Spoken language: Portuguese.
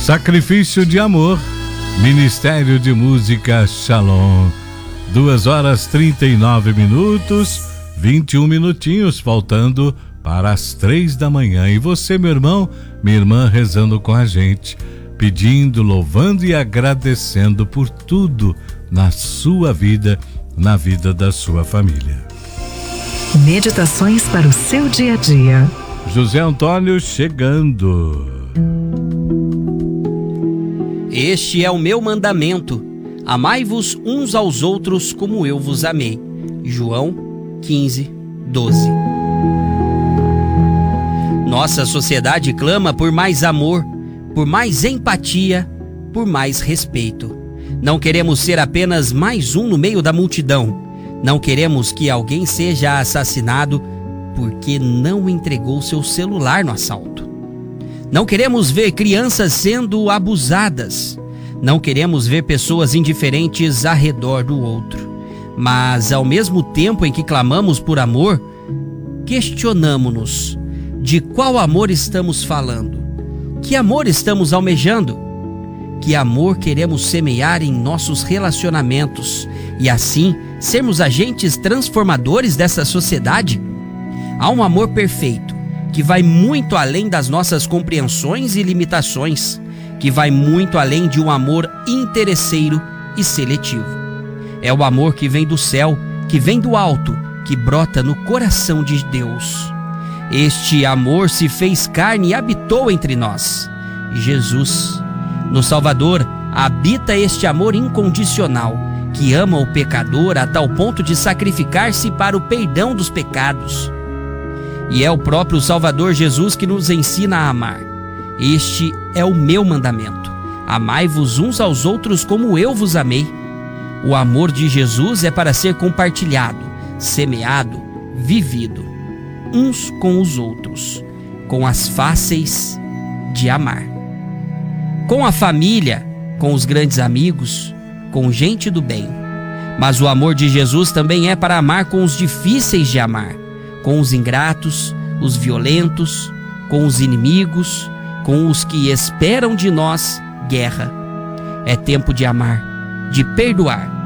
Sacrifício de Amor, Ministério de Música Shalom. 2h39, 21 minutinhos, faltando para as 3 da manhã. E você, meu irmão, minha irmã, rezando com a gente, pedindo, louvando e agradecendo por tudo na sua vida, na vida da sua família. Meditações para o seu dia a dia. José Antônio chegando. Este é o meu mandamento: amai-vos uns aos outros como eu vos amei. João 15:12. Nossa sociedade clama por mais amor, por mais empatia, por mais respeito. Não queremos ser apenas mais um no meio da multidão. Não queremos que alguém seja assassinado porque não entregou seu celular no assalto. Não queremos ver crianças sendo abusadas. Não queremos ver pessoas indiferentes ao redor do outro. Mas, ao mesmo tempo em que clamamos por amor, questionamo-nos: de qual amor estamos falando? Que amor estamos almejando? Que amor queremos semear em nossos relacionamentos e assim sermos agentes transformadores dessa sociedade? Há um amor perfeito que vai muito além das nossas compreensões e limitações, que vai muito além de um amor interesseiro e seletivo. É o amor que vem do céu, que vem do alto, que brota no coração de Deus. Este amor se fez carne e habitou entre nós. Jesus, no Salvador, habita este amor incondicional, que ama o pecador a tal ponto de sacrificar-se para o perdão dos pecados. E é o próprio Salvador Jesus que nos ensina a amar. Este é o meu mandamento: amai-vos uns aos outros como eu vos amei. O amor de Jesus é para ser compartilhado, semeado, vivido, uns com os outros, com as fáceis de amar. Com a família, com os grandes amigos, com gente do bem. Mas o amor de Jesus também é para amar com os difíceis de amar, com os ingratos, os violentos, com os inimigos, com os que esperam de nós guerra. É tempo de amar, de perdoar,